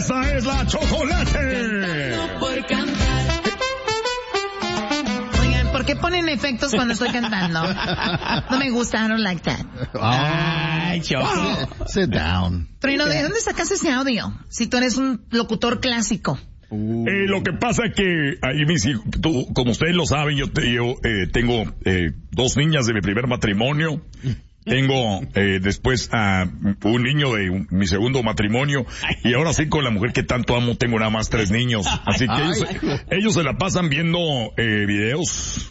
Esta es la Chocolate. Oigan, ¿por qué ponen efectos cuando estoy cantando? No me gusta, I don't like that. Ay, Choco. Sit down. Trueno, ¿de dónde sacas ese audio? Si tú eres un locutor clásico. Lo que pasa es que ahí mis hijos, como ustedes lo saben, yo tengo 2 niñas de mi primer matrimonio. Tengo después a un niño de mi segundo matrimonio y ahora sí con la mujer que tanto amo tengo nada más 3 niños. Así que ellos se la pasan viendo videos.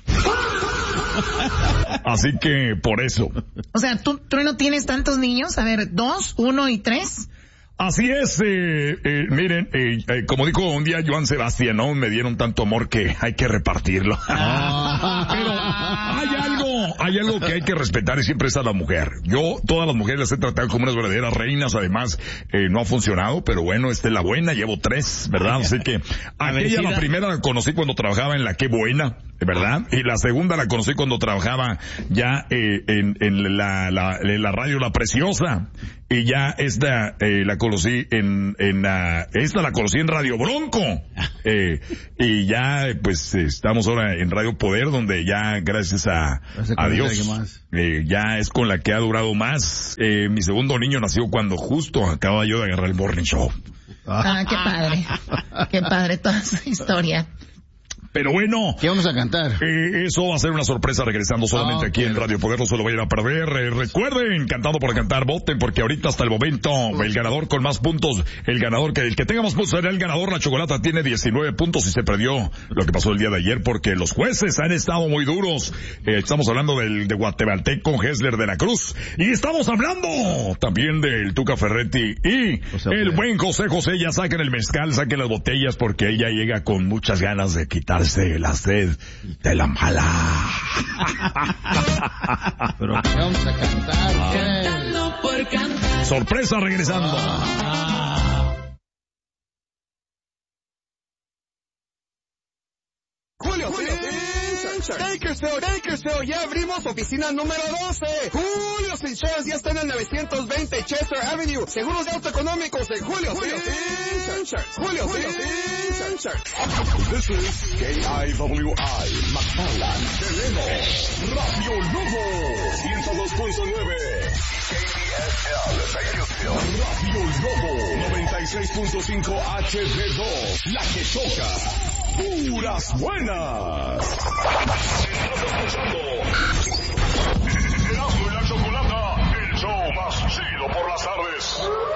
Así que por eso. O sea, ¿tú no tienes tantos niños? A ver, 2, 1 y 3. Así es, miren, como dijo un día Joan Sebastián, ¿no? Me dieron tanto amor que hay que repartirlo. Pero hay algo que hay que respetar y siempre es a la mujer. Yo, todas las mujeres las he tratado como unas verdaderas reinas, además, no ha funcionado, pero bueno, esta es la buena, llevo 3, ¿verdad? Así que, aquella, la primera la conocí cuando trabajaba en la Qué Buena, ¿verdad? Y la segunda la conocí cuando trabajaba ya, en la radio La Preciosa. Y ya esta, la conocí esta la conocí en Radio Bronco. Y ya, pues, estamos ahora en Radio Poder, donde ya, gracias a Dios, ya es con la que ha durado más. Mi segundo niño nació cuando justo acababa yo de agarrar el Morning Show. Qué padre. Qué padre toda esa historia. Pero bueno, ¿qué vamos a cantar? Eso va a ser una sorpresa regresando solamente aquí en Radio Poder, no se lo vayan a perder. Recuerden, cantando por cantar, voten, porque ahorita hasta el momento el ganador con más puntos, el que tenga más puntos será el ganador. La Chocolata tiene 19 puntos y se perdió lo que pasó el día de ayer porque los jueces han estado muy duros. Estamos hablando de guatemalteco Hessler de la Cruz y estamos hablando también del Tuca Ferretti y el buen José. Ya saquen el mezcal, saquen las botellas porque ella llega con muchas ganas de quitar la sed de la mala. Pero vamos a cantar. Cantando por cantar. Sorpresa regresando. Julio, Bakersfield, ya abrimos oficina número 12. Julio Insurance ya está en el 920 Chester Avenue. Seguros de auto económicos de Julio Insurance. This is KIWI, McFarland, Teleno, Radio Lobo, 102.9, KDSL, Radio Lobo, 96.5 HD2, la que toca, puras buenas. Estás escuchando